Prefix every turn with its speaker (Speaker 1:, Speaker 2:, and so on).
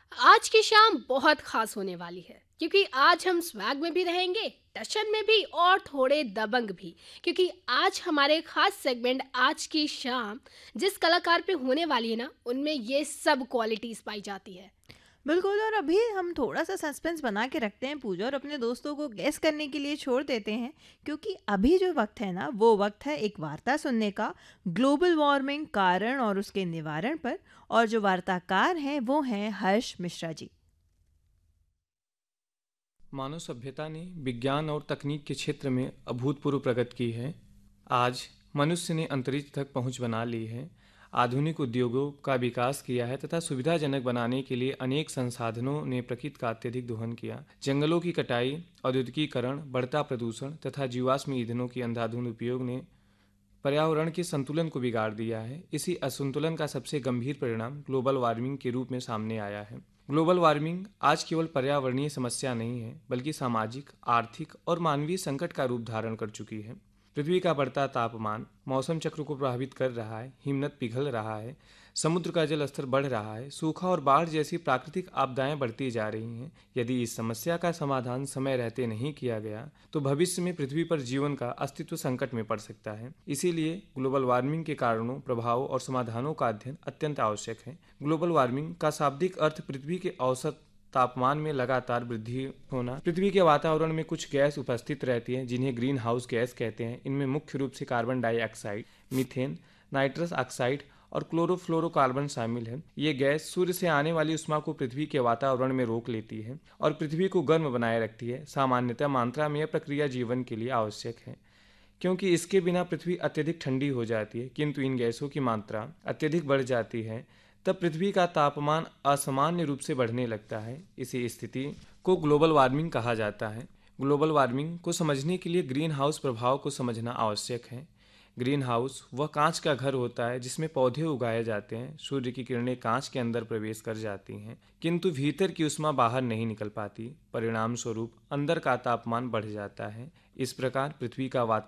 Speaker 1: आज की शाम बहुत खास होने वाली है क्योंकि आज हम स्वैग में भी रहेंगे, टशन में भी और थोड़े दबंग भी। क्योंकि आज हमारे खास सेगमेंट आज की शाम जिस कलाकार पे होने वाली है ना, उनमें ये सब क्वालिटीज पाई जाती है।
Speaker 2: बिल्कुल। और अभी हम थोड़ा सा सस्पेंस बना के रखते हैं पूजा, और अपने दोस्तों को गेस करने के लिए छोड़ देते हैं, क्योंकि अभी जो वक्त है ना, वो वक्त है एक वार्ता सुनने का, ग्लोबल वार्मिंग कारण और उसके निवारण पर। और जो वार्ताकार हैं वो हैं हर्ष मिश्रा जी।
Speaker 3: मानव सभ्यता ने विज्ञान और तकनीक के क्षेत्र में अभूतपूर्व प्रगति की है। आज मनुष्य ने अंतरिक्ष तक पहुंच बना ली है, आधुनिक उद्योगों का विकास किया है तथा सुविधाजनक बनाने के लिए अनेक संसाधनों ने प्रकृति का अत्यधिक दोहन किया। जंगलों की कटाई, औद्योगिकीकरण, बढ़ता प्रदूषण तथा जीवाश्म ईंधनों की अंधाधुंध उपयोग ने पर्यावरण के संतुलन को बिगाड़ दिया है। इसी असंतुलन का सबसे गंभीर परिणाम ग्लोबल वार्मिंग के रूप में सामने आया है। ग्लोबल वार्मिंग आज केवल पर्यावरणीय समस्या नहीं है, बल्कि सामाजिक, आर्थिक और मानवीय संकट का रूप धारण कर चुकी है। पृथ्वी का बढ़ता तापमान मौसम चक्र को प्रभावित कर रहा है, हिमनद पिघल रहा है, समुद्र का जल स्तर बढ़ रहा है, सूखा और बाढ़ जैसी प्राकृतिक आपदाएं बढ़ती जा रही हैं। यदि इस समस्या का समाधान समय रहते नहीं किया गया तो भविष्य में पृथ्वी पर जीवन का अस्तित्व संकट में पड़ सकता है। इसीलिए ग्लोबल वार्मिंग के कारणों, प्रभावों और समाधानों का अध्ययन अत्यंत आवश्यक है। ग्लोबल वार्मिंग का शाब्दिक अर्थ पृथ्वी के औसत तापमान में लगातार वृद्धि होना। पृथ्वी के वातावरण में कुछ गैस उपस्थित रहती हैं जिन्हें ग्रीन हाउस गैस कहते हैं। इनमें मुख्य रूप से carbon dioxide, methane, nitrous oxide और क्लोरोफ्लोरोकार्बन शामिल है। ये गैस सूर्य से आने वाली उष्मा को पृथ्वी के वातावरण में रोक लेती है और पृथ्वी को गर्म बनाए रखती है। सामान्यतः मात्रा में यह प्रक्रिया जीवन के लिए आवश्यक है, क्योंकि इसके बिना पृथ्वी अत्यधिक ठंडी हो जाती है। किंतु इन गैसों की मात्रा अत्यधिक बढ़ जाती है तब पृथ्वी का तापमान असामान्य रूप से बढ़ने लगता है। इसी स्थिति को ग्लोबल वार्मिंग कहा जाता है। ग्लोबल वार्मिंग को समझने के लिए ग्रीन हाउस प्रभाव को समझना आवश्यक है। ग्रीन हाउस वह कांच का घर होता है जिसमें पौधे उगाए जाते हैं। सूर्य की किरणें कांच के अंदर प्रवेश कर जाती हैं, किंतु भीतर की ऊष्मा बाहर नहीं निकल पाती। परिणाम स्वरूप अंदर का तापमान बढ़ जाता है। इस प्रकार पृथ्वी का वातावरण